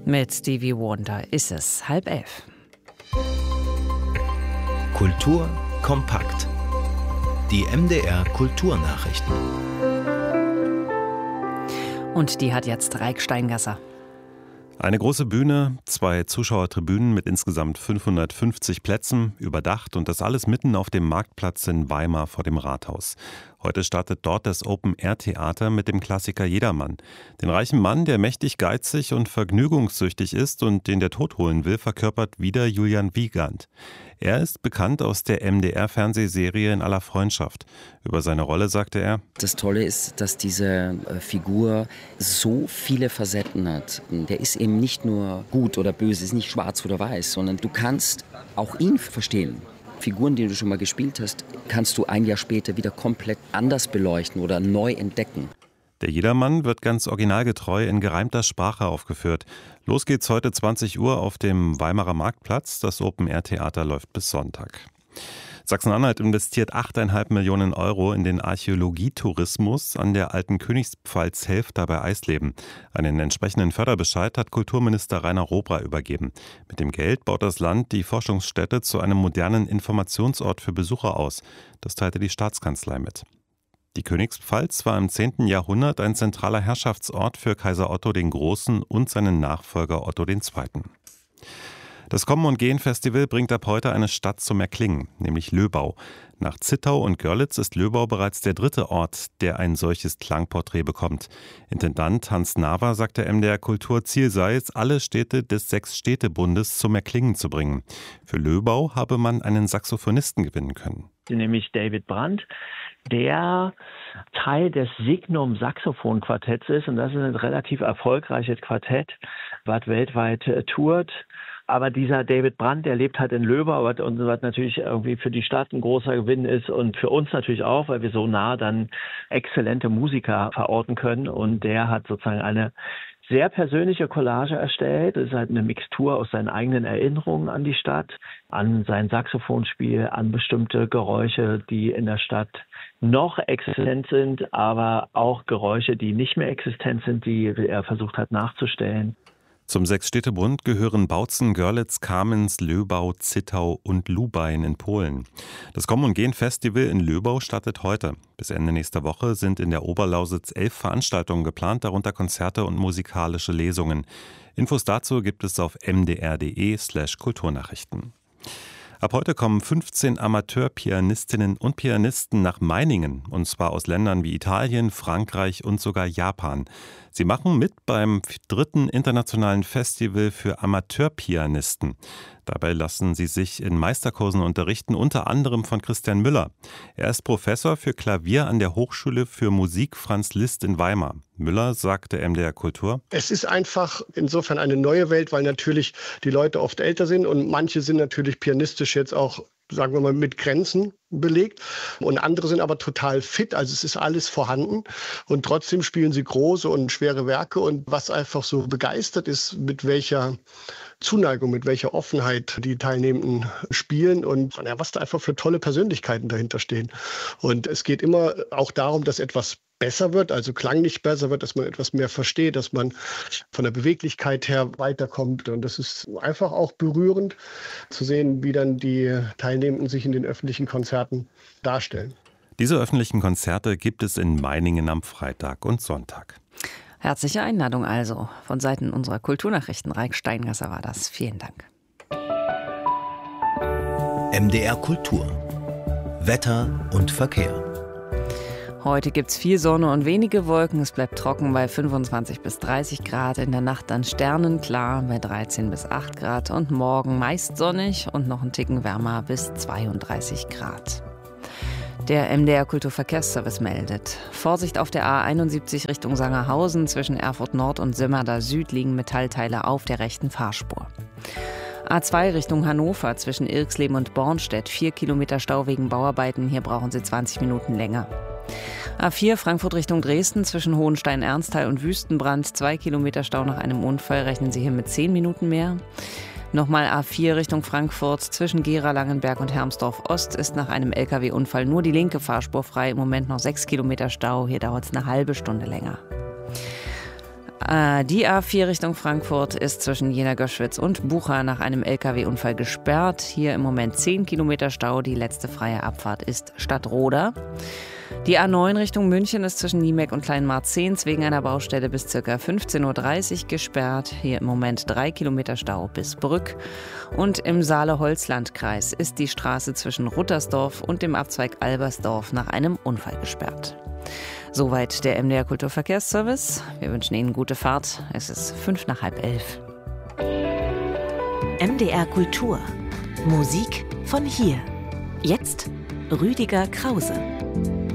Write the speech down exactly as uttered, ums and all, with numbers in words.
Mit Stevie Wonder ist es halb elf. Kultur kompakt. Die M D R Kulturnachrichten. Und die hat jetzt Reik Steingasser. Eine große Bühne, zwei Zuschauertribünen mit insgesamt fünfhundertfünfzig Plätzen, überdacht und das alles mitten auf dem Marktplatz in Weimar vor dem Rathaus. Heute startet dort das Open-Air-Theater mit dem Klassiker Jedermann. Den reichen Mann, der mächtig geizig und vergnügungssüchtig ist und den der Tod holen will, verkörpert wieder Julian Wiegand. Er ist bekannt aus der M D R-Fernsehserie In aller Freundschaft. Über seine Rolle sagte er: Das Tolle ist, dass diese Figur so viele Facetten hat. Der ist eben nicht nur gut oder böse, ist nicht schwarz oder weiß, sondern du kannst auch ihn verstehen. Figuren, die du schon mal gespielt hast, kannst du ein Jahr später wieder komplett anders beleuchten oder neu entdecken. Der Jedermann wird ganz originalgetreu in gereimter Sprache aufgeführt. Los geht's heute zwanzig Uhr auf dem Weimarer Marktplatz. Das Open-Air-Theater läuft bis Sonntag. Sachsen-Anhalt investiert acht Komma fünf Millionen Euro in den Archäologietourismus an der alten Königspfalz-Helfta bei Eisleben. Einen entsprechenden Förderbescheid hat Kulturminister Rainer Robra übergeben. Mit dem Geld baut das Land die Forschungsstätte zu einem modernen Informationsort für Besucher aus. Das teilte die Staatskanzlei mit. Die Königspfalz war im zehnten Jahrhundert ein zentraler Herrschaftsort für Kaiser Otto den Großen und seinen Nachfolger Otto der Zweite. Das Kommen und Gehen Festival bringt ab heute eine Stadt zum Erklingen, nämlich Löbau. Nach Zittau und Görlitz ist Löbau bereits der dritte Ort, der ein solches Klangporträt bekommt. Intendant Hans Naver sagte M D R Kultur, Ziel sei es, alle Städte des Sechs-Städte-Bundes zum Erklingen zu bringen. Für Löbau habe man einen Saxophonisten gewinnen können. Nämlich David Brandt, der Teil des Signum Saxophon Quartetts ist. Und das ist ein relativ erfolgreiches Quartett, was weltweit äh, tourt. Aber dieser David Brandt, der lebt halt in Löbau, was, und was natürlich irgendwie für die Stadt ein großer Gewinn ist und für uns natürlich auch, weil wir so nah dann exzellente Musiker verorten können. Und der hat sozusagen eine sehr persönliche Collage erstellt. Das ist halt eine Mixtur aus seinen eigenen Erinnerungen an die Stadt, an sein Saxophonspiel, an bestimmte Geräusche, die in der Stadt noch existent sind, aber auch Geräusche, die nicht mehr existent sind, die er versucht hat nachzustellen. Zum Sechs-Städte-Bund gehören Bautzen, Görlitz, Kamenz, Löbau, Zittau und Lubain in Polen. Das Kommen und Gehen Festival in Löbau startet heute. Bis Ende nächster Woche sind in der Oberlausitz elf Veranstaltungen geplant, darunter Konzerte und musikalische Lesungen. Infos dazu gibt es auf mdr.de slash Kulturnachrichten. Ab heute kommen fünfzehn Amateurpianistinnen und Pianisten nach Meiningen, und zwar aus Ländern wie Italien, Frankreich und sogar Japan. Sie machen mit beim dritten internationalen Festival für Amateurpianisten. Dabei lassen sie sich in Meisterkursen unterrichten, unter anderem von Christian Müller. Er ist Professor für Klavier an der Hochschule für Musik Franz Liszt in Weimar. Müller sagte M D R Kultur: Es ist einfach insofern eine neue Welt, weil natürlich die Leute oft älter sind und manche sind natürlich pianistisch jetzt auch, sagen wir mal, mit Grenzen belegt und andere sind aber total fit, also es ist alles vorhanden und trotzdem spielen sie große und schwere Werke und was einfach so begeistert ist, mit welcher Zuneigung, mit welcher Offenheit die Teilnehmenden spielen und ja, was da einfach für tolle Persönlichkeiten dahinter stehen. Und es geht immer auch darum, dass etwas besser wird, also klanglich besser wird, dass man etwas mehr versteht, dass man von der Beweglichkeit her weiterkommt. Und das ist einfach auch berührend zu sehen, wie dann die Teilnehmenden sich in den öffentlichen Konzerten darstellen. Diese öffentlichen Konzerte gibt es in Meiningen am Freitag und Sonntag. Herzliche Einladung also von Seiten unserer Kulturnachrichten. Reik Steingasser war das. Vielen Dank. M D R Kultur. Wetter und Verkehr. Heute gibt es viel Sonne und wenige Wolken. Es bleibt trocken bei fünfundzwanzig bis dreißig Grad. In der Nacht dann sternenklar bei dreizehn bis acht Grad. Und morgen meist sonnig und noch ein Ticken wärmer bis zweiunddreißig Grad. Der M D R Kulturverkehrsservice meldet: Vorsicht auf der A einundsiebzig Richtung Sangerhausen. Zwischen Erfurt Nord und Simmerda Süd liegen Metallteile auf der rechten Fahrspur. A zwei Richtung Hannover zwischen Irxleben und Bornstedt. Vier Kilometer Stau wegen Bauarbeiten. Hier brauchen Sie zwanzig Minuten länger. A vier Frankfurt Richtung Dresden zwischen Hohenstein-Ernsthal und Wüstenbrand. Zwei Kilometer Stau nach einem Unfall. Rechnen Sie hier mit zehn Minuten mehr. Nochmal A vier Richtung Frankfurt zwischen Gera, Langenberg und Hermsdorf Ost ist nach einem L K W-Unfall nur die linke Fahrspur frei. Im Moment noch sechs Kilometer Stau. Hier dauert es eine halbe Stunde länger. Äh, die A vier Richtung Frankfurt ist zwischen Jena-Göschwitz und Bucha nach einem L K W-Unfall gesperrt. Hier im Moment zehn Kilometer Stau. Die letzte freie Abfahrt ist Stadtroda. Die A neun Richtung München ist zwischen Niemeck und Kleinmarzehns wegen einer Baustelle bis ca. fünfzehn Uhr dreißig gesperrt. Hier im Moment drei Kilometer Stau bis Brück. Und im Saale-Holzland-Kreis ist die Straße zwischen Ruttersdorf und dem Abzweig Albersdorf nach einem Unfall gesperrt. Soweit der M D R Kulturverkehrsservice. Wir wünschen Ihnen gute Fahrt. Es ist fünf nach halb elf. M D R Kultur. Musik von hier. Jetzt Rüdiger Krause.